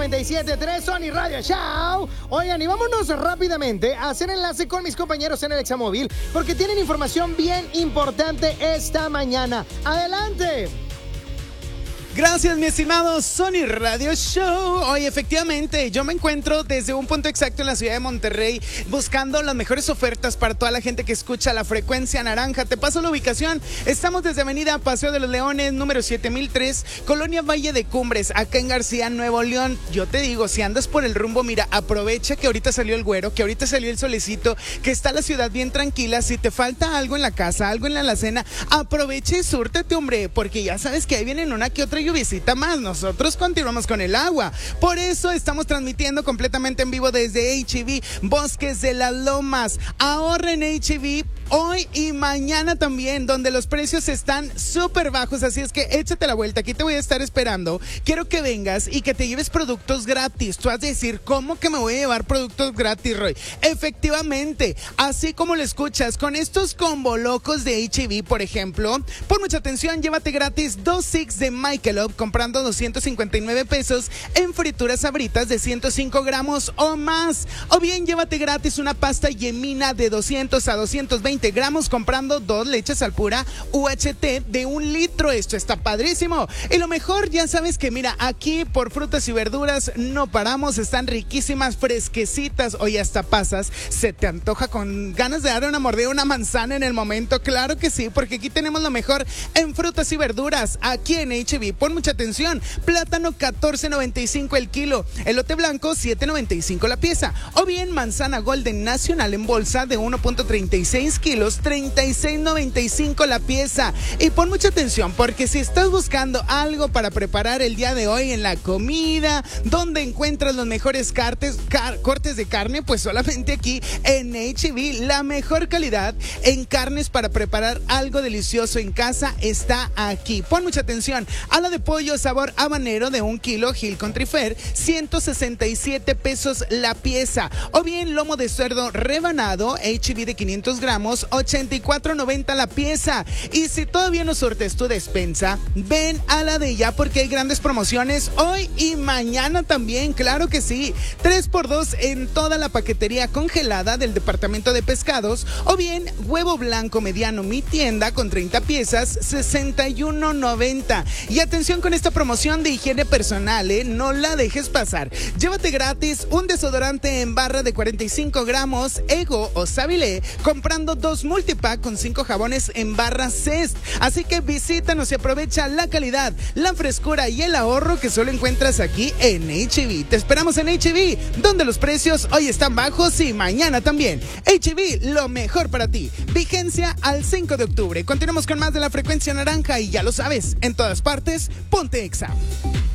97.3 Sony Radio Show. Oigan, y vámonos rápidamente a hacer enlace con mis compañeros en el Examóvil porque tienen información bien importante esta mañana. ¡Adelante! Gracias, mi estimado Sony Radio Show. Hoy, efectivamente, yo me encuentro desde un punto exacto en la ciudad de Monterrey buscando las mejores ofertas para toda la gente que escucha la frecuencia naranja. Te paso la ubicación. Estamos desde Avenida Paseo de los Leones, número 7003, Colonia Valle de Cumbres, acá en García, Nuevo León. Yo te digo, si andas por el rumbo, mira, aprovecha que ahorita salió el güero, que ahorita salió el solecito, que está la ciudad bien tranquila. Si te falta algo en la casa, algo en la alacena, aprovecha y súrtate, hombre, porque ya sabes que ahí vienen una que otra lluviecita más. Nosotros continuamos con el agua. Por eso estamos transmitiendo completamente en vivo desde H-E-B, Bosques de las Lomas. Ahorra en H-E-B hoy y mañana también, donde los precios están súper bajos, así es que échate la vuelta, aquí te voy a estar esperando. Quiero que vengas y que te lleves productos gratis. Tú vas a decir, ¿cómo que me voy a llevar productos gratis, Roy? Efectivamente, así como lo escuchas, con estos combo locos de H-E-B, por ejemplo, pon mucha atención, llévate gratis 2 sticks de Michelob comprando 259 pesos en frituras Sabritas de 105 gramos o más. O bien llévate gratis una pasta Yemina de 200 a 220 gramos comprando 2 leches Alpura UHT de 1 litro. Esto está padrísimo. Y lo mejor, ya sabes que mira, aquí por frutas y verduras no paramos, están riquísimas, fresquecitas. Hoy hasta pasas, se te antoja con ganas de dar una mordida a una manzana en el momento. Claro que sí, porque aquí tenemos lo mejor en frutas y verduras. Aquí en H-E-B, pon mucha atención. Plátano 14.95 el kilo, elote blanco 7.95 la pieza. O bien manzana Golden Nacional en bolsa de 1.36 kilos, 36.95 la pieza. Y pon mucha atención porque si estás buscando algo para preparar el día de hoy en la comida, donde encuentras los mejores cortes de carne, pues solamente aquí en H-E-B, la mejor calidad en carnes para preparar algo delicioso en casa está aquí. Pon mucha atención. Ala de pollo sabor habanero de 1 kilo, Hill Country Fair, 167 pesos la pieza. O bien lomo de cerdo rebanado, H-E-B de 500 gramos, 84.90 la pieza. Y si todavía no surtes tu despensa, ven a la de ya porque hay grandes promociones hoy y mañana también, claro que sí. 3x2 en toda la paquetería congelada del departamento de pescados. O bien huevo blanco mediano mi tienda con 30 piezas, 61.90. Y atención con esta promoción de higiene personal, no la dejes pasar. Llévate gratis un desodorante en barra de 45 gramos, Ego o Savilé, comprando 2 multipack con 5 jabones en barra Cest. Así que visítanos y aprovecha la calidad, la frescura y el ahorro que solo encuentras aquí en H-E-B. Te esperamos en H-E-B, donde los precios hoy están bajos y mañana también. H-E-B, lo mejor para ti. Vigencia al 5 de octubre. Continuamos con más de la frecuencia naranja y ya lo sabes, en todas partes, ponte Exa.